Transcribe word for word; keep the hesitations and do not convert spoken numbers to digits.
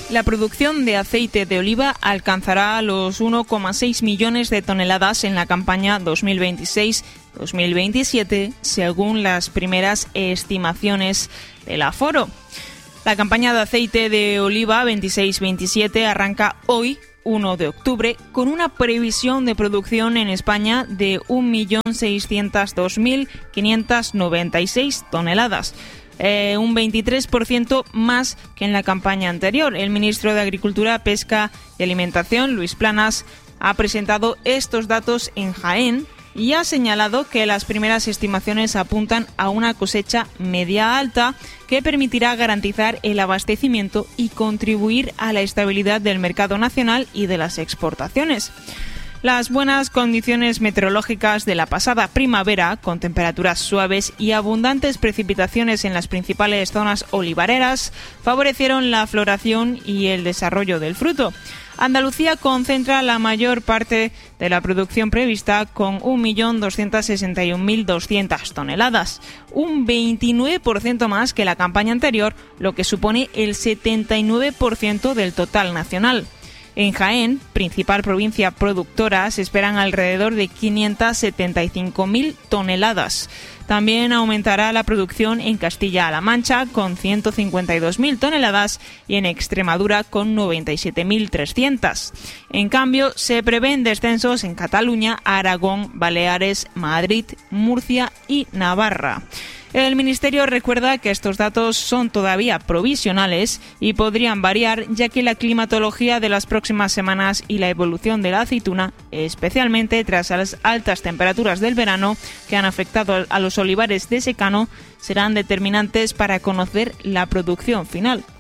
La producción de aceite de oliva alcanzará los uno coma seis millones de toneladas en la campaña dos mil veintiséis dos mil veintisiete, según las primeras estimaciones del Aforo. La campaña de aceite de oliva veintiséis veintisiete arranca hoy, uno de octubre, con una previsión de producción en España de un millón seiscientos dos mil quinientos noventa y seis toneladas. Eh, un veintitrés por ciento más que en la campaña anterior. El ministro de Agricultura, Pesca y Alimentación, Luis Planas, ha presentado estos datos en Jaén y ha señalado que las primeras estimaciones apuntan a una cosecha media alta que permitirá garantizar el abastecimiento y contribuir a la estabilidad del mercado nacional y de las exportaciones. Las buenas condiciones meteorológicas de la pasada primavera, con temperaturas suaves y abundantes precipitaciones en las principales zonas olivareras, favorecieron la floración y el desarrollo del fruto. Andalucía concentra la mayor parte de la producción prevista con un millón doscientos sesenta y un mil doscientas toneladas, un veintinueve por ciento más que la campaña anterior, lo que supone el setenta y nueve por ciento del total nacional. En Jaén, principal provincia productora, se esperan alrededor de quinientos setenta y cinco mil toneladas. También aumentará la producción en Castilla-La Mancha con ciento cincuenta y dos mil toneladas y en Extremadura con noventa y siete mil trescientas. En cambio, se prevén descensos en Cataluña, Aragón, Baleares, Madrid, Murcia y Navarra. El Ministerio recuerda que estos datos son todavía provisionales y podrían variar, ya que la climatología de las próximas semanas y la evolución de la aceituna, especialmente tras las altas temperaturas del verano que han afectado a los olivares de secano, serán determinantes para conocer la producción final.